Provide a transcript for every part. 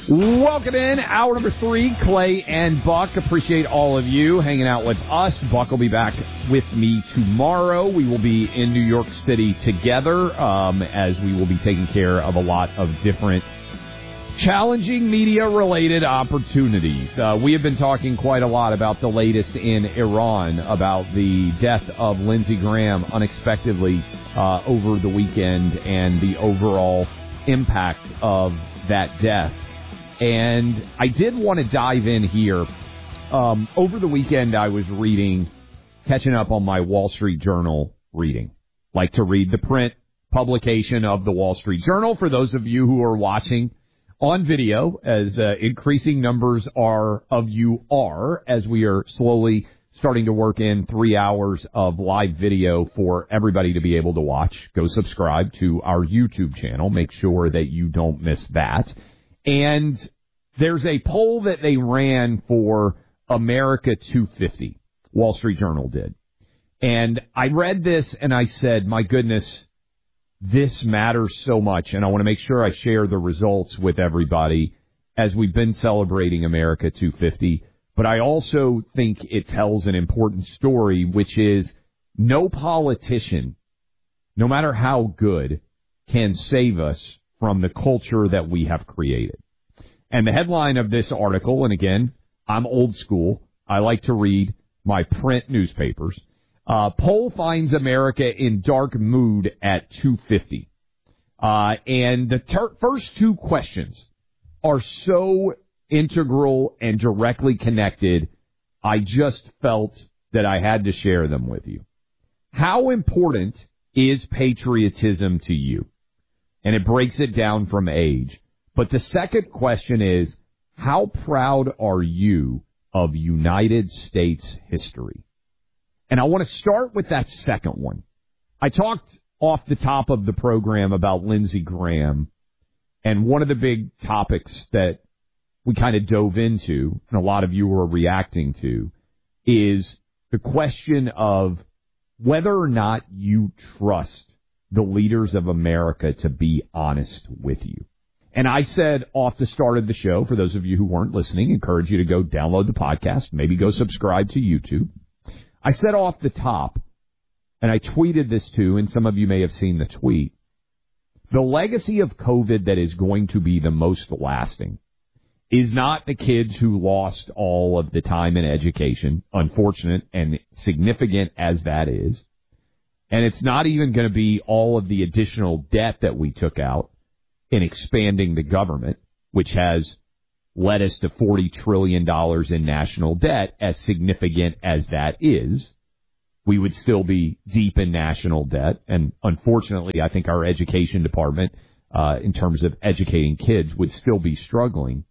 Welcome in, hour number 3, Clay and Buck. Appreciate all of you hanging out with us. Buck will be back with me tomorrow. We will be in New York City together as we will be taking care of a lot of different challenging media-related opportunities. We have been talking quite a lot about the latest in Iran, about the death of Lindsey Graham unexpectedly over the weekend and the overall impact of that death. And I did want to dive in here. Over the weekend, I was catching up on my Wall Street Journal reading. Like to read the print publication of the Wall Street Journal. For those of you who are watching on video, as increasing numbers of you are, as we are slowly starting to work in 3 hours of live video for everybody to be able to watch. Go subscribe to our YouTube channel. Make sure that you don't miss that. And there's a poll that they ran for America 250, Wall Street Journal did. And I read this and I said, my goodness, this matters so much. And I want to make sure I share the results with everybody as we've been celebrating America 250. But I also think it tells an important story, which is no politician, no matter how good, can save us from the culture that we have created. And the headline of this article, and again, I'm old school. I like to read my print newspapers. Poll finds America in dark mood at 250. And the first two questions are so integral and directly connected, I just felt that I had to share them with you. How important is patriotism to you? And it breaks it down from age. But the second question is, how proud are you of United States history? And I want to start with that second one. I talked off the top of the program about Lindsey Graham, and one of the big topics that we kind of dove into, and a lot of you were reacting to, is the question of whether or not you trust the leaders of America to be honest with you. And I said off the start of the show, for those of you who weren't listening, encourage you to go download the podcast, maybe go subscribe to YouTube. I said off the top, and I tweeted this too, and some of you may have seen the tweet, the legacy of COVID that is going to be the most lasting is not the kids who lost all of the time in education, unfortunate and significant as that is. And it's not even going to be all of the additional debt that we took out in expanding the government, which has led us to $40 trillion in national debt. As significant as that is, we would still be deep in national debt. And unfortunately, I think our education department, in terms of educating kids, would still be struggling.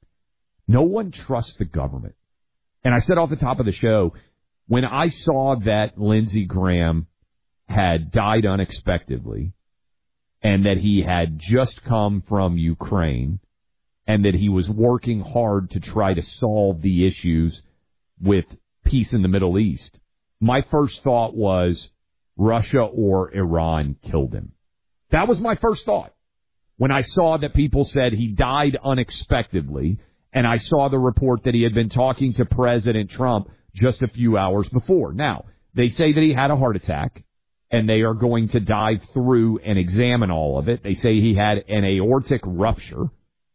No one trusts the government. And I said off the top of the show, when I saw that Lindsey Graham had died unexpectedly, and that he had just come from Ukraine, and that he was working hard to try to solve the issues with peace in the Middle East, my first thought was Russia or Iran killed him. That was my first thought. When I saw that people said he died unexpectedly, and I saw the report that he had been talking to President Trump just a few hours before. Now, they say that he had a heart attack, and they are going to dive through and examine all of it. They say he had an aortic rupture.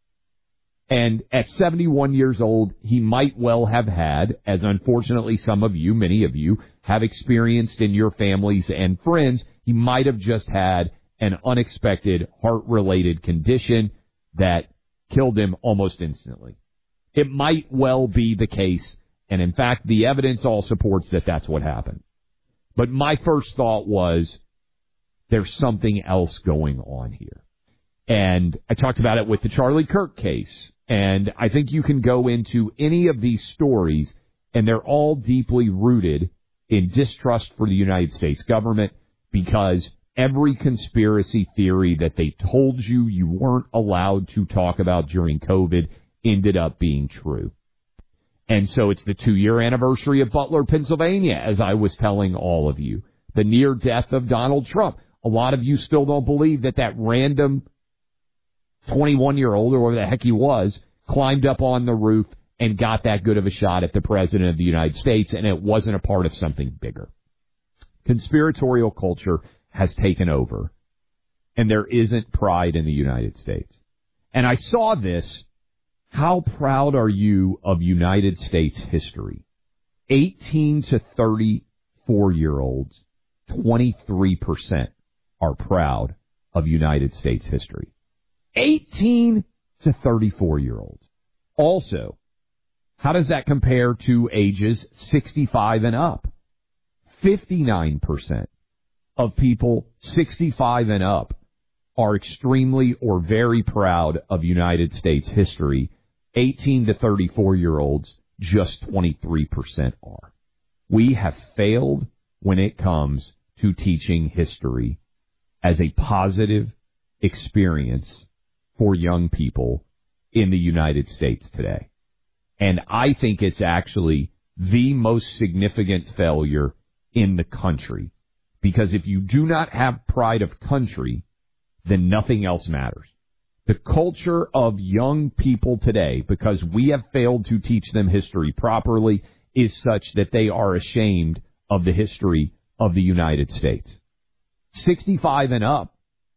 And at 71 years old, he might well have had, as unfortunately some of you, many of you, have experienced in your families and friends, he might have just had an unexpected heart-related condition that killed him almost instantly. It might well be the case, and in fact, the evidence all supports that that's what happened. But my first thought was, there's something else going on here. And I talked about it with the Charlie Kirk case. And I think you can go into any of these stories, and they're all deeply rooted in distrust for the United States government, because every conspiracy theory that they told you weren't allowed to talk about during COVID ended up being true. And so it's the 2-year anniversary of Butler, Pennsylvania, as I was telling all of you. The near death of Donald Trump. A lot of you still don't believe that random 21-year-old, or whatever the heck he was, climbed up on the roof and got that good of a shot at the President of the United States, and it wasn't a part of something bigger. Conspiratorial culture has taken over, and there isn't pride in the United States. And I saw this. How proud are you of United States history? 18 to 34-year-olds, 23% are proud of United States history. 18 to 34-year-olds. Also, how does that compare to ages 65 and up? 59% of people 65 and up are extremely or very proud of United States history. 18 to 34-year-olds, just 23% are. We have failed when it comes to teaching history as a positive experience for young people in the United States today. And I think it's actually the most significant failure in the country. Because if you do not have pride of country, then nothing else matters. The culture of young people today, because we have failed to teach them history properly, is such that they are ashamed of the history of the United States. 65 and up,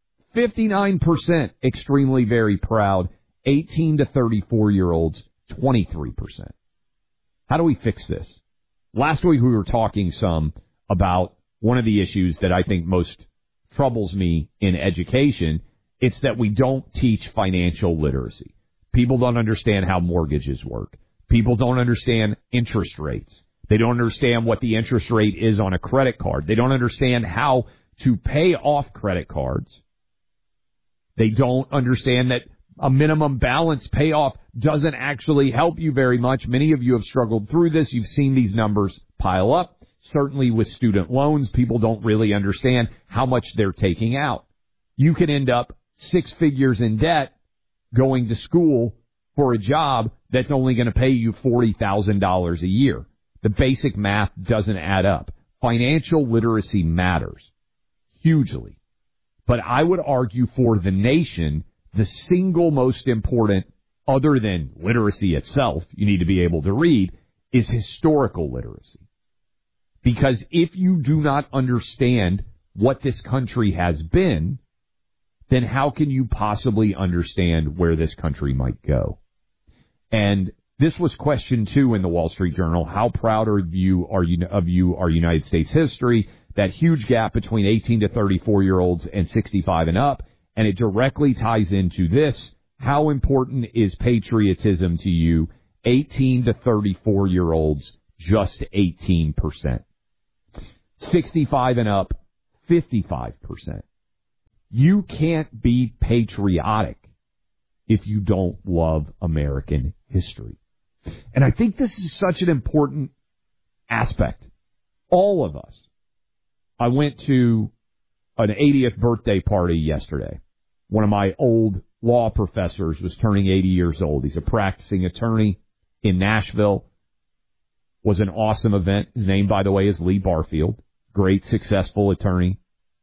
59% extremely very proud. 18 to 34-year-olds, 23%. How do we fix this? Last week we were talking some about one of the issues that I think most troubles me in education. It's that we don't teach financial literacy. People don't understand how mortgages work. People don't understand interest rates. They don't understand what the interest rate is on a credit card. They don't understand how to pay off credit cards. They don't understand that a minimum balance payoff doesn't actually help you very much. Many of you have struggled through this. You've seen these numbers pile up. Certainly with student loans, people don't really understand how much they're taking out. You can end up 6 figures in debt going to school for a job that's only going to pay you $40,000 a year. The basic math doesn't add up. Financial literacy matters hugely. But I would argue for the nation, the single most important, other than literacy itself, you need to be able to read, is historical literacy. Because if you do not understand what this country has been, then how can you possibly understand where this country might go? And this was question 2 in the Wall Street Journal. How proud are you of United States history? That huge gap between 18 to 34-year-olds and 65 and up. And it directly ties into this. How important is patriotism to you? 18 to 34-year-olds, just 18%. 65 and up, 55%. You can't be patriotic if you don't love American history. And I think this is such an important aspect. All of us. I went to an 80th birthday party yesterday. One of my old law professors was turning 80 years old. He's a practicing attorney in Nashville. Was an awesome event. His name, by the way, is Lee Barfield. Great, successful attorney.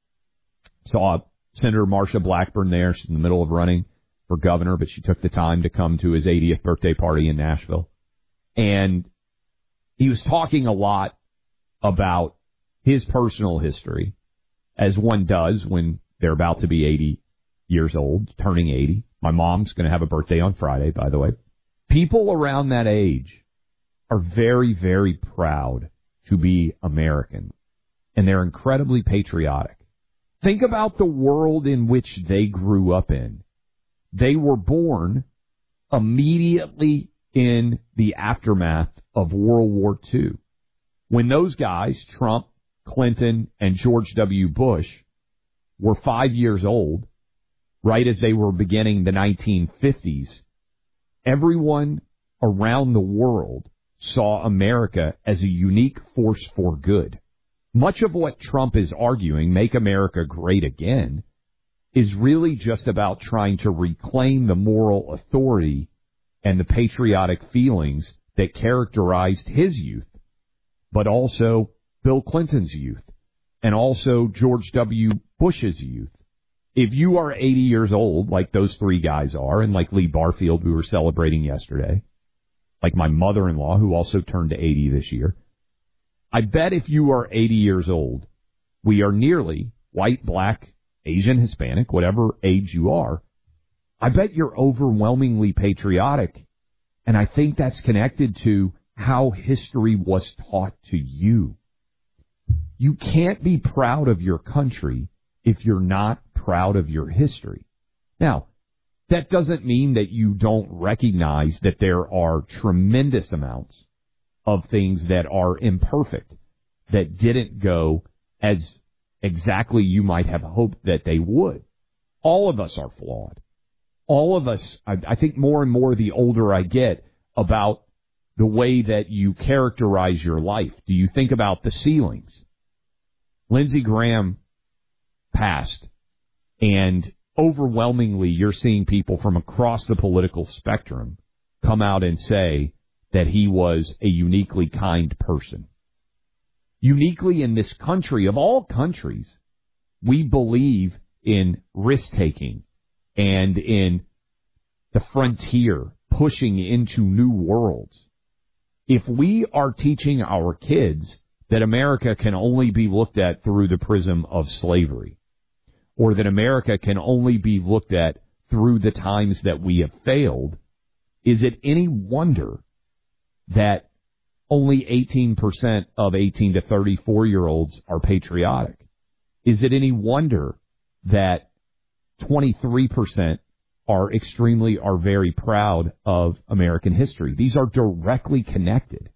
Saw Senator Marsha Blackburn there. She's in the middle of running for governor, but she took the time to come to his 80th birthday party in Nashville. And he was talking a lot about his personal history, as one does when they're about to be 80 years old, turning 80. My mom's going to have a birthday on Friday, by the way. People around that age are very, very proud to be American, and they're incredibly patriotic. Think about the world in which they grew up in. They were born immediately in the aftermath of World War II. When those guys, Trump, Clinton, and George W. Bush, were 5 years old, right as they were beginning the 1950s, everyone around the world saw America as a unique force for good. Much of what Trump is arguing, make America great again, is really just about trying to reclaim the moral authority and the patriotic feelings that characterized his youth, but also Bill Clinton's youth, and also George W. Bush's youth. If you are 80 years old, like those three guys are, and like Lee Barfield, who we were celebrating yesterday, like my mother-in-law, who also turned 80 this year, I bet if you are 80 years old, we are nearly white, black, Asian, Hispanic, whatever age you are, I bet you're overwhelmingly patriotic. And I think that's connected to how history was taught to you. You can't be proud of your country if you're not proud of your history. Now, that doesn't mean that you don't recognize that there are tremendous amounts of things that are imperfect, that didn't go as exactly you might have hoped that they would. All of us are flawed. All of us, I think more and more the older I get about the way that you characterize your life. Do you think about the ceilings? Lindsey Graham passed, and overwhelmingly you're seeing people from across the political spectrum come out and say that he was a uniquely kind person. Uniquely in this country, of all countries, we believe in risk-taking and in the frontier, pushing into new worlds. If we are teaching our kids that America can only be looked at through the prism of slavery, or that America can only be looked at through the times that we have failed, is it any wonder that only 18% of 18 to 34-year-olds are patriotic? Is it any wonder that 23% are very proud of American history? These are directly connected.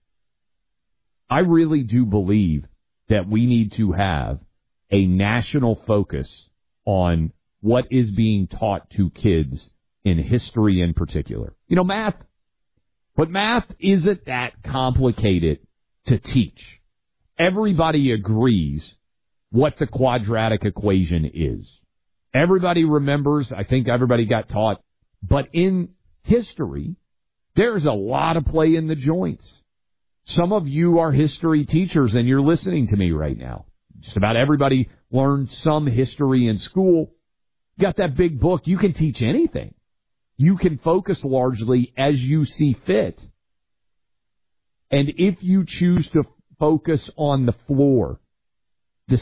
I really do believe that we need to have a national focus on what is being taught to kids in history in particular. You know, math. But math isn't that complicated to teach. Everybody agrees what the quadratic equation is. Everybody remembers, I think everybody got taught, but in history, there's a lot of play in the joints. Some of you are history teachers and you're listening to me right now. Just about everybody learned some history in school. You got that big book, you can teach anything. You can focus largely as you see fit. And if you choose to focus on the floor, the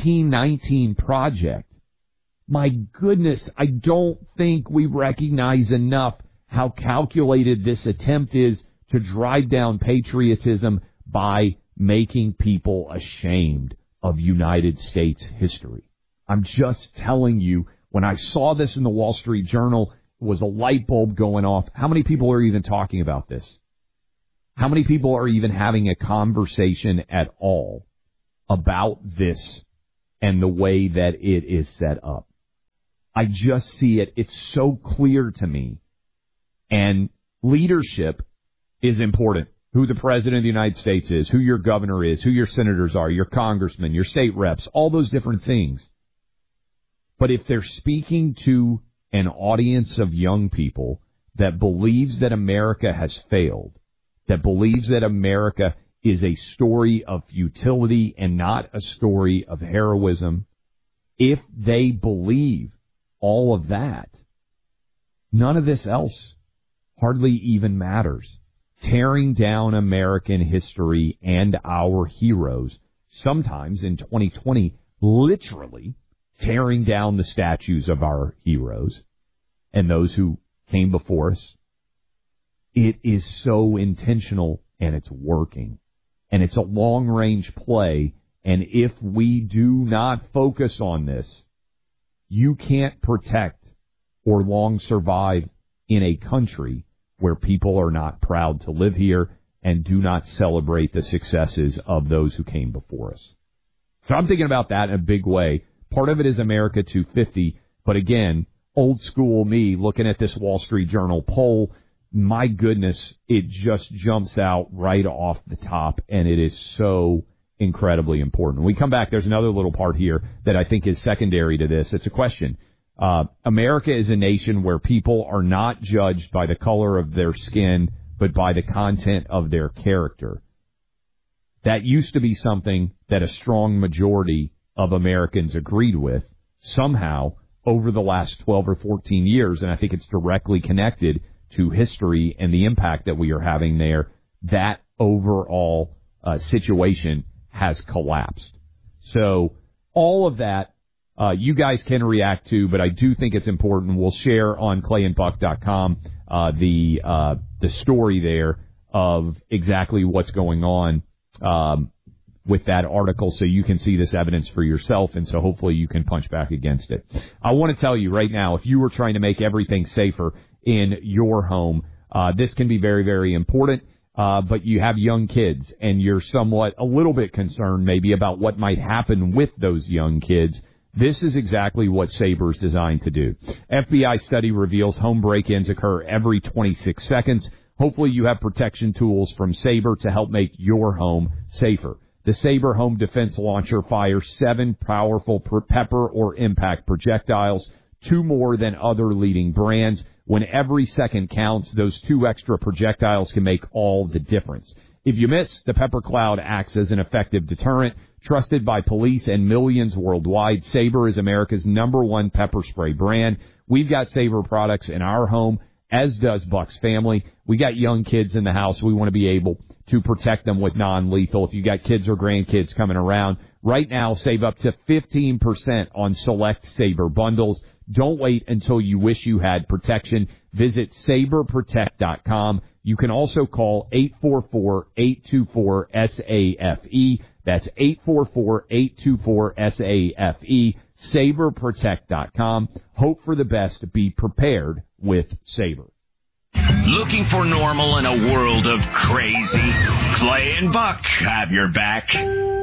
1619 project, my goodness, I don't think we recognize enough how calculated this attempt is to drive down patriotism by making people ashamed of United States history. I'm just telling you, when I saw this in the Wall Street Journal, it was a light bulb going off. How many people are even talking about this? How many people are even having a conversation at all about this and the way that it is set up? I just see it. It's so clear to me. And leadership is important. Who the president of the United States is, who your governor is, who your senators are, your congressmen, your state reps, all those different things. But if they're speaking to an audience of young people that believes that America has failed, that believes that America is a story of futility and not a story of heroism, if they believe all of that, none of this else hardly even matters. Tearing down American history and our heroes, sometimes in 2020, literally tearing down the statues of our heroes and those who came before us. It is so intentional, and it's working. And it's a long-range play, and if we do not focus on this, you can't protect or long survive in a country where people are not proud to live here and do not celebrate the successes of those who came before us. So I'm thinking about that in a big way. Part of it is America 250, but again, old school me looking at this Wall Street Journal poll, my goodness, it just jumps out right off the top, and it is so incredibly important. When we come back, there's another little part here that I think is secondary to this. It's a question. America is a nation where people are not judged by the color of their skin, but by the content of their character. That used to be something that a strong majority of Americans agreed with. Somehow, over the last 12 or 14 years, and I think it's directly connected to history and the impact that we are having there. That overall situation has collapsed. So all of that you guys can react to, but I do think it's important. We'll share on clayandbuck.com the story there of exactly what's going on with that article, so you can see this evidence for yourself, and so hopefully you can punch back against it. I want to tell you right now, if you were trying to make everything safer in your home, this can be very, very important. But you have young kids, and you're somewhat a little bit concerned maybe about what might happen with those young kids. This is exactly what Sabre is designed to do. FBI study reveals home break-ins occur every 26 seconds. Hopefully you have protection tools from Sabre to help make your home safer. The Sabre Home Defense Launcher fires 7 powerful pepper or impact projectiles, 2 more than other leading brands. When every second counts, those 2 extra projectiles can make all the difference. If you miss, the Pepper Cloud acts as an effective deterrent. Trusted by police and millions worldwide, Sabre is America's #1 pepper spray brand. We've got Sabre products in our home, as does Buck's family. We got young kids in the house. We want to be able to protect them with non-lethal. If you got kids or grandkids coming around, right now save up to 15% on select Sabre bundles. Don't wait until you wish you had protection. Visit SabreProtect.com. You can also call 844-824-SAFE. That's 844-824-SAFE. SabreProtect.com. Hope for the best. Be prepared with Sabre. Looking for normal in a world of crazy? Clay and Buck have your back.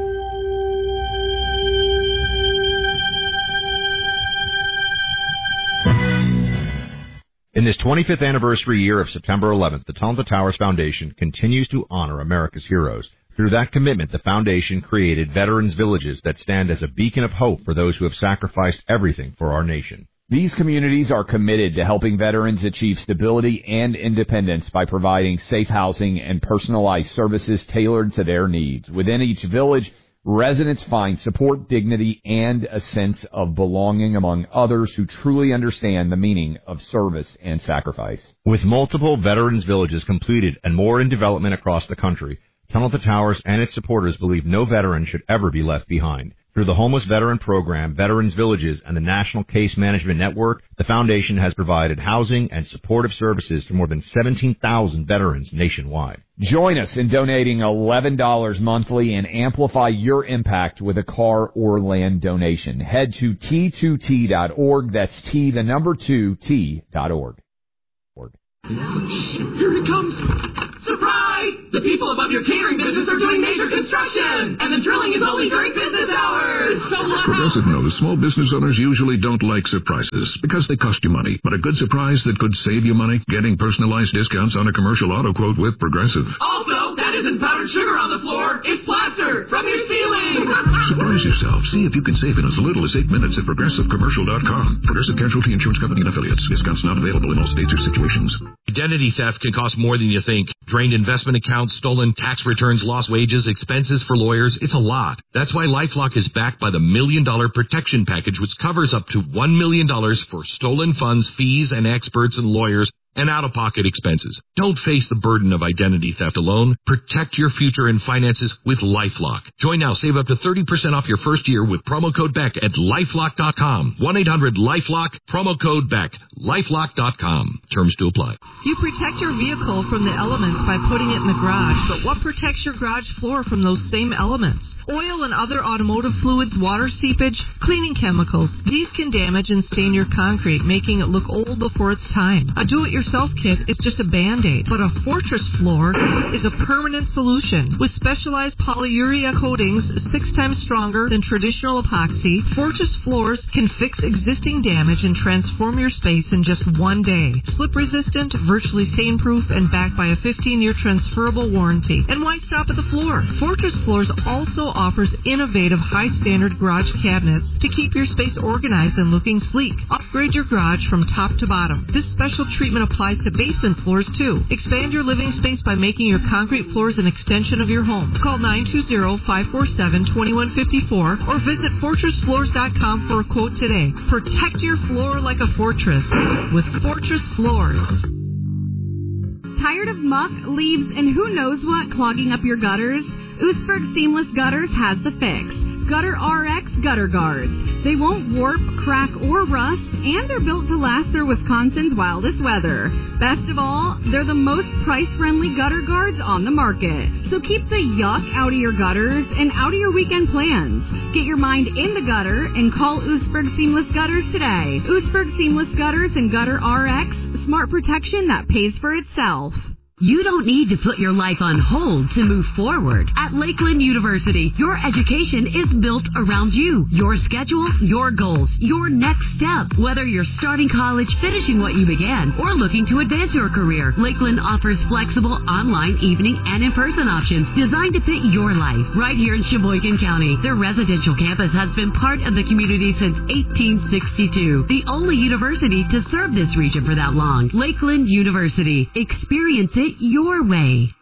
In this 25th anniversary year of September 11th, the Tunnel to Towers Foundation continues to honor America's heroes. Through that commitment, the foundation created Veterans Villages that stand as a beacon of hope for those who have sacrificed everything for our nation. These communities are committed to helping veterans achieve stability and independence by providing safe housing and personalized services tailored to their needs. Within each village, residents find support, dignity, and a sense of belonging among others who truly understand the meaning of service and sacrifice. With multiple Veterans Villages completed and more in development across the country, Tunnel to Towers and its supporters believe no veteran should ever be left behind. Through the Homeless Veteran Program, Veterans Villages, and the National Case Management Network, the foundation has provided housing and supportive services to more than 17,000 veterans nationwide. Join us in donating $11 monthly and amplify your impact with a car or land donation. Head to T2T.org. That's T, the number 2T.org. Here it comes! Surprise! The people above your catering business are doing major construction! And the drilling is only during business hours! So loud! Progressive knows small business owners usually don't like surprises because they cost you money. But a good surprise that could save you money? Getting personalized discounts on a commercial auto quote with Progressive. Also, that isn't powdered sugar on the floor. It's plaster from your ceiling! Surprise yourself. See if you can save in as little as 8 minutes at ProgressiveCommercial.com. Progressive Casualty Insurance Company and Affiliates. Discounts not available in all states or situations. Identity theft can cost more than you think. Drained investment accounts, stolen tax returns, lost wages, expenses for lawyers. It's a lot. That's why LifeLock is backed by the $1 Million Protection Package, which covers up to $1 million for stolen funds, fees, and experts and lawyers, and out-of-pocket expenses. Don't face the burden of identity theft alone. Protect your future and finances with LifeLock. Join now. Save up to 30% off your first year with promo code BECK at LifeLock.com. 1-800-LifeLock, promo code BECK. LifeLock.com. Terms to apply. You protect your vehicle from the elements by putting it in the garage, but what protects your garage floor from those same elements? Oil and other automotive fluids, water seepage, cleaning chemicals. These can damage and stain your concrete, making it look old before its time. A do-it-yourself kit is just a Band-Aid, but a Fortress floor is a permanent solution. With specialized polyurea coatings 6 times stronger than traditional epoxy, Fortress floors can fix existing damage and transform your space in just 1 day. Slip-resistant, virtually stain-proof, and backed by a 15-year transferable warranty. And why stop at the floor? Fortress Floors also offers innovative, high-standard garage cabinets to keep your space organized and looking sleek. Upgrade your garage from top to bottom. This special treatment applies to basement floors, too. Expand your living space by making your concrete floors an extension of your home. Call 920-547-2154 or visit fortressfloors.com for a quote today. Protect your floor like a fortress with Fortress Floors. Tired of muck, leaves, and who knows what clogging up your gutters? Oostburg Seamless Gutters has the fix. Gutter RX Gutter Guards. They won't warp, crack, or rust, and they're built to last through Wisconsin's wildest weather. Best of all, they're the most price-friendly gutter guards on the market. So keep the yuck out of your gutters and out of your weekend plans. Get your mind in the gutter and call Oostburg Seamless Gutters today. Oostburg Seamless Gutters and Gutter RX, smart protection that pays for itself. You don't need to put your life on hold to move forward. At Lakeland University, your education is built around you, your schedule, your goals, your next step. Whether you're starting college, finishing what you began, or looking to advance your career, Lakeland offers flexible online, evening, and in-person options designed to fit your life. Right here in Sheboygan County, their residential campus has been part of the community since 1862. The only university to serve this region for that long. Lakeland University. Experience it your way.